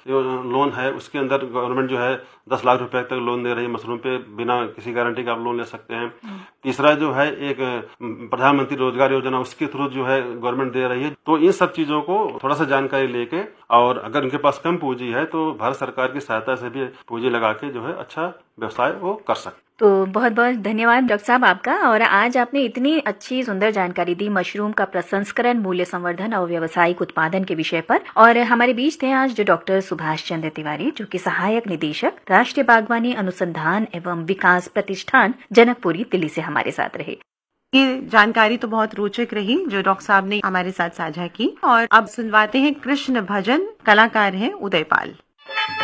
जो लोन है उसके अंदर गवर्नमेंट जो है 10 लाख रुपए तक लोन दे रही है मशरूम पे, बिना किसी गारंटी का आप लोन ले सकते हैं। तीसरा जो है एक प्रधानमंत्री रोजगार योजना, उसके थ्रू जो है गवर्नमेंट दे रही है। तो इन सब चीजों को थोड़ा सा जानकारी लेके, और अगर उनके पास कम पूंजी है तो भारत सरकार की सहायता से भी पूंजी लगा के जो है अच्छा व्यवसाय वो कर सकते। तो बहुत बहुत धन्यवाद डॉक्टर साहब आपका। और आज आपने इतनी अच्छी सुंदर जानकारी दी मशरूम का प्रसंस्करण, मूल्य संवर्धन और व्यावसायिक उत्पादन के विषय पर। और हमारे बीच थे आज जो डॉक्टर सुभाष चंद्र तिवारी, जो कि सहायक निदेशक राष्ट्रीय बागवानी अनुसंधान एवं विकास प्रतिष्ठान जनकपुरी, दिल्ली से हमारे साथ रहे। ये जानकारी तो बहुत रोचक रही जो डॉक्टर साहब ने हमारे साथ साझा की। और अब सुनवाते हैं कृष्ण भजन, कलाकार हैं उदयपाल।